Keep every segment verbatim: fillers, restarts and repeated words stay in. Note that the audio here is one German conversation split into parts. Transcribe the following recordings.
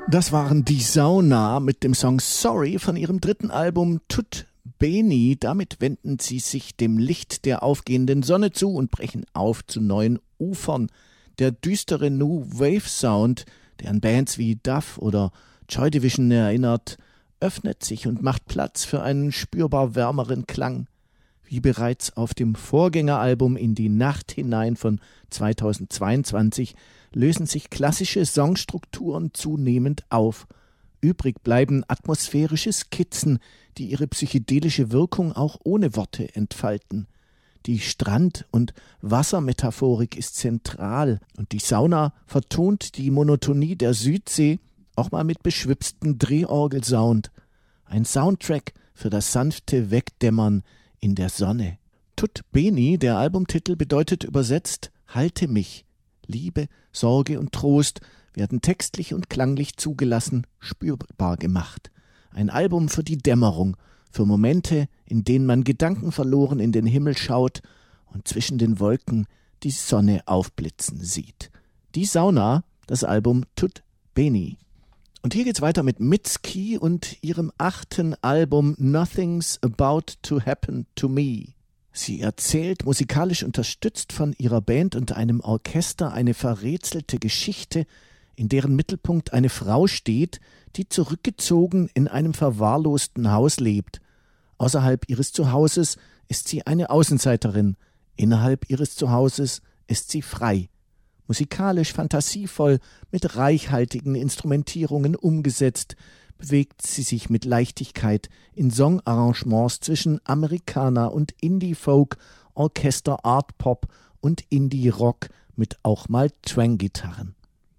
Das waren die Sauna mit dem Song Sorry von ihrem dritten Album Tut Beni. Damit wenden sie sich dem Licht der aufgehenden Sonne zu und brechen auf zu neuen Ufern. Der düstere New Wave Sound, der an Bands wie Duff oder Joy Division erinnert, öffnet sich und macht Platz für einen spürbar wärmeren Klang. Wie bereits auf dem Vorgängeralbum In die Nacht hinein von zweitausendzweiundzwanzig lösen sich klassische Songstrukturen zunehmend auf. Übrig bleiben atmosphärische Skizzen, die ihre psychedelische Wirkung auch ohne Worte entfalten. Die Strand- und Wassermetaphorik ist zentral und die Sauna vertont die Monotonie der Südsee auch mal mit beschwipstem Drehorgelsound. Ein Soundtrack für das sanfte Wegdämmern in der Sonne. Tut Beni, der Albumtitel, bedeutet übersetzt Halte mich. Liebe, Sorge und Trost werden textlich und klanglich zugelassen, spürbar gemacht. Ein Album für die Dämmerung, für Momente, in denen man gedankenverloren in den Himmel schaut und zwischen den Wolken die Sonne aufblitzen sieht. Die Sauna, das Album Tut Beni. Und hier geht's weiter mit Mitski und ihrem achten Album Nothing's About to Happen to Me. Sie erzählt, musikalisch unterstützt von ihrer Band und einem Orchester, eine verrätselte Geschichte, in deren Mittelpunkt eine Frau steht, die zurückgezogen in einem verwahrlosten Haus lebt. Außerhalb ihres Zuhauses ist sie eine Außenseiterin, innerhalb ihres Zuhauses ist sie frei. Musikalisch fantasievoll, mit reichhaltigen Instrumentierungen umgesetzt, bewegt sie sich mit Leichtigkeit in Songarrangements zwischen Amerikaner und Indie-Folk, Orchester, Art-Pop und Indie-Rock mit auch mal Twang-Gitarren.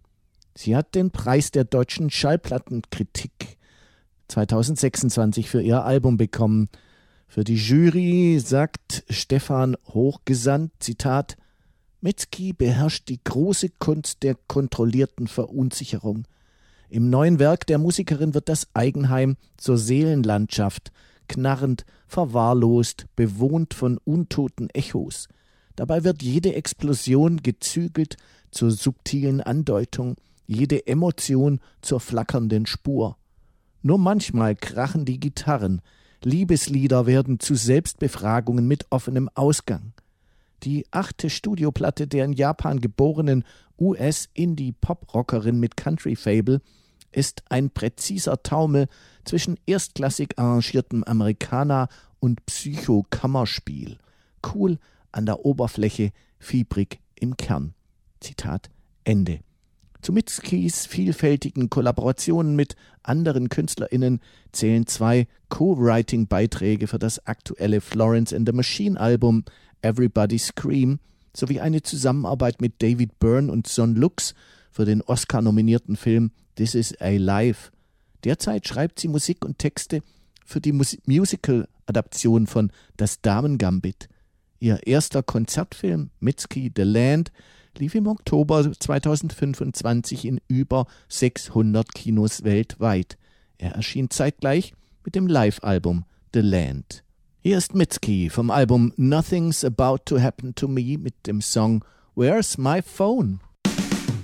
Sie hat den Preis der deutschen Schallplattenkritik zweitausendsechsundzwanzig für ihr Album bekommen. Für die Jury sagt Stefan Hochgesandt, Zitat, Mitski beherrscht die große Kunst der kontrollierten Verunsicherung. Im neuen Werk der Musikerin wird das Eigenheim zur Seelenlandschaft, knarrend, verwahrlost, bewohnt von untoten Echos. Dabei wird jede Explosion gezügelt zur subtilen Andeutung, jede Emotion zur flackernden Spur. Nur manchmal krachen die Gitarren, Liebeslieder werden zu Selbstbefragungen mit offenem Ausgang. Die achte Studioplatte der in Japan geborenen U S-Indie-Pop-Rockerin mit Country-Fable ist ein präziser Taumel zwischen erstklassig arrangiertem Amerikaner und Psycho-Kammerspiel. Cool an der Oberfläche, fiebrig im Kern. Zitat Ende. Zu Mitskis vielfältigen Kollaborationen mit anderen KünstlerInnen zählen zwei Co-Writing-Beiträge für das aktuelle Florence and the Machine-Album Everybody Scream sowie eine Zusammenarbeit mit David Byrne und Son Lux für den Oscar-nominierten Film This Is a Life. Derzeit schreibt sie Musik und Texte für die Mus- Musical-Adaption von Das Damengambit. Ihr erster Konzertfilm Mitski The Land lief im Oktober zweitausendfünfundzwanzig in über sechshundert Kinos weltweit. Er erschien zeitgleich mit dem Live-Album The Land. Hier ist Mitski vom Album Nothing's About to Happen to Me mit dem Song Where's My Phone?